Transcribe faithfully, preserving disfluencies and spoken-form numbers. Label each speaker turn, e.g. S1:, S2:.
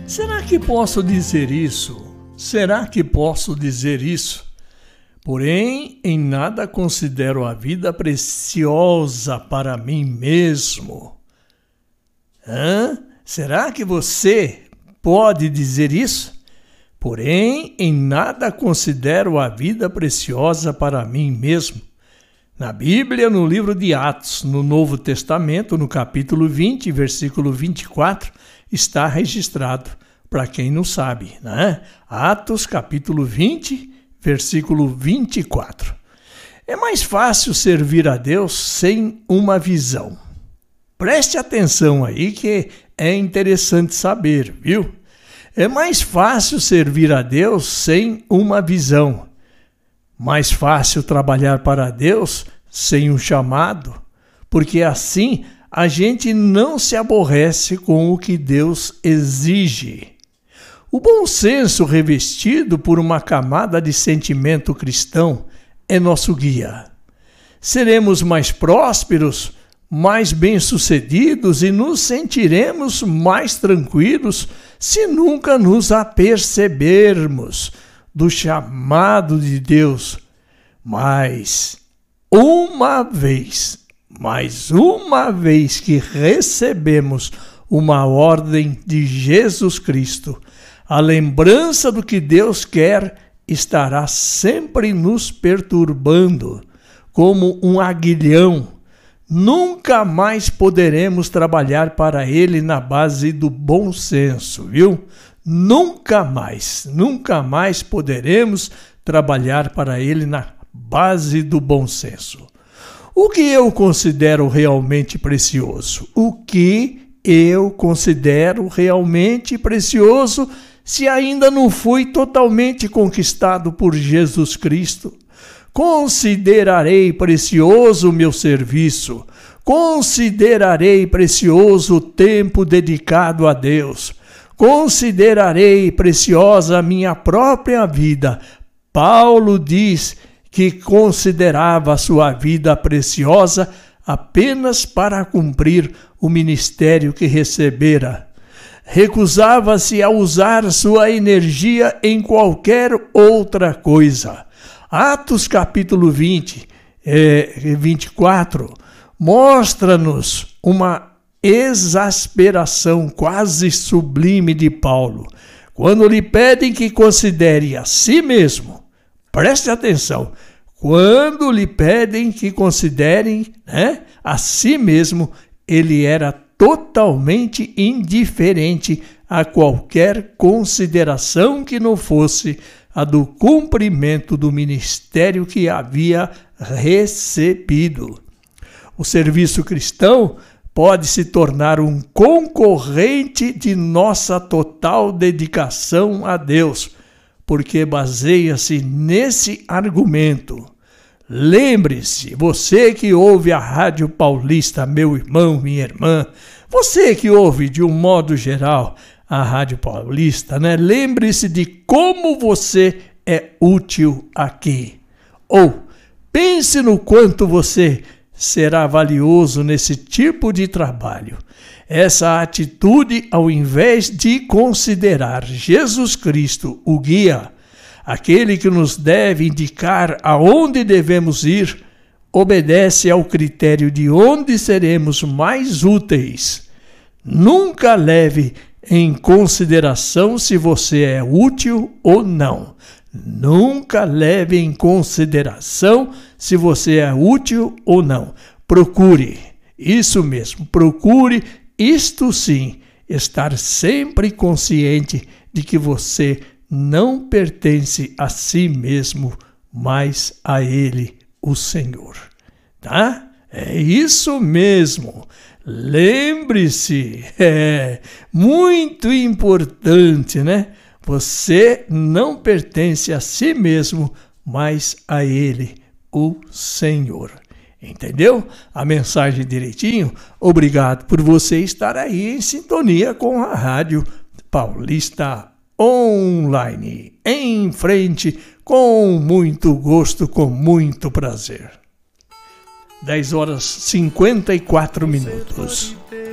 S1: Será que posso dizer isso? Será que posso dizer isso? Porém, em nada considero a vida preciosa para mim mesmo. Hã? Será que você pode dizer isso? Porém, em nada considero a vida preciosa para mim mesmo. Na Bíblia, no livro de Atos, no Novo Testamento, no capítulo vinte, versículo vinte e quatro, está registrado, para quem não sabe, né? Atos, capítulo vinte, versículo vinte e quatro. É mais fácil servir a Deus sem uma visão. Preste atenção aí que é interessante saber, viu? É mais fácil servir a Deus sem uma visão. Mais fácil trabalhar para Deus sem um chamado, porque assim a gente não se aborrece com o que Deus exige. O bom senso revestido por uma camada de sentimento cristão é nosso guia. Seremos mais prósperos, mais bem-sucedidos e nos sentiremos mais tranquilos se nunca nos apercebermos do chamado de Deus. Mas, uma vez, mais uma vez que recebemos uma ordem de Jesus Cristo, a lembrança do que Deus quer estará sempre nos perturbando, como um aguilhão. Nunca mais poderemos trabalhar para Ele na base do bom senso, viu? Nunca mais, nunca mais poderemos trabalhar para Ele na base do bom senso. O que eu considero realmente precioso? O que eu considero realmente precioso se ainda não fui totalmente conquistado por Jesus Cristo? Considerarei precioso o meu serviço, considerarei precioso o tempo dedicado a Deus, considerarei preciosa a minha própria vida. Paulo diz que considerava a sua vida preciosa apenas para cumprir o ministério que recebera. Recusava-se a usar sua energia em qualquer outra coisa. Atos capítulo vinte, é, vinte e quatro, mostra-nos uma exasperação quase sublime de Paulo, quando lhe pedem que considere a si mesmo. Preste atenção, quando lhe pedem que considerem, né, a si mesmo, ele era totalmente indiferente a qualquer consideração que não fosse a do cumprimento do ministério que havia recebido. O serviço cristão pode se tornar um concorrente de nossa total dedicação a Deus, porque baseia-se nesse argumento. Lembre-se, você que ouve a Rádio Paulista, meu irmão, minha irmã, você que ouve de um modo geral a Rádio Paulista, né? Lembre-se de como você é útil aqui. Ou pense no quanto você será valioso nesse tipo de trabalho. Essa atitude, ao invés de considerar Jesus Cristo o guia, aquele que nos deve indicar aonde devemos ir, obedece ao critério de onde seremos mais úteis. Nunca leve em consideração se você é útil ou não. Nunca leve em consideração se você é útil ou não. Procure, isso mesmo, procure, isto sim, estar sempre consciente de que você não pertence a si mesmo, mas a Ele, o Senhor. Tá? É isso mesmo. Lembre-se, é muito importante, né? Você não pertence a si mesmo, mas a Ele, o Senhor. Entendeu? A mensagem direitinho? Obrigado por você estar aí em sintonia com a Rádio Paulista Online. Em frente, com muito gosto, com muito prazer. dez horas e cinquenta e quatro minutos.